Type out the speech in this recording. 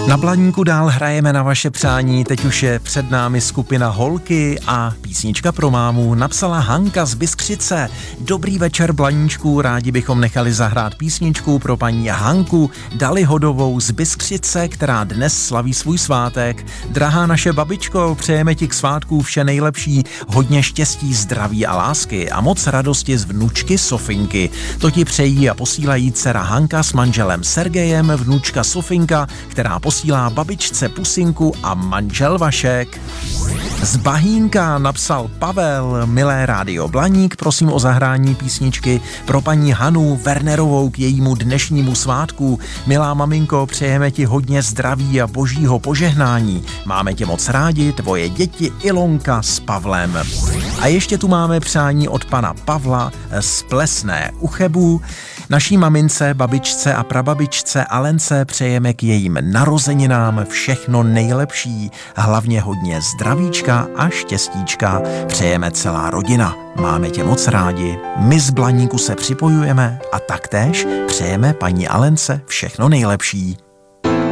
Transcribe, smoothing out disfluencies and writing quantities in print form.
Na Blaníku dál hrajeme na vaše přání, teď už je před námi skupina Holky a písnička pro mámu napsala Hanka z Bystřice. Dobrý večer Blaníčku, rádi bychom nechali zahrát písničku pro paní Hanku Dalihodovou z Bystřice, která dnes slaví svůj svátek. Drahá naše babičko, přejeme ti k svátku vše nejlepší, hodně štěstí, zdraví a lásky a moc radosti z vnučky Sofinky. To ti přejí a posílají dcera Hanka s manželem Sergejem, vnučka Sofinka, která posílá babičce pusinku a manžel Vašek. Z Bahínka napsal Pavel, milé rádio Blaník, prosím o zahrání písničky pro paní Hanu Wernerovou k jejímu dnešnímu svátku. Milá maminko, přejeme ti hodně zdraví a božího požehnání. Máme tě moc rádi, tvoje děti Ilonka s Pavlem. A ještě tu máme přání od pana Pavla z Plesné u Chebu. Naší mamince, babičce a prababičce Alence přejeme k jejím narozeninám všechno nejlepší, hlavně hodně zdravíčka a štěstíčka. Přejeme celá rodina. Máme tě moc rádi. My z Blaníku se připojujeme a taktéž přejeme paní Alence všechno nejlepší.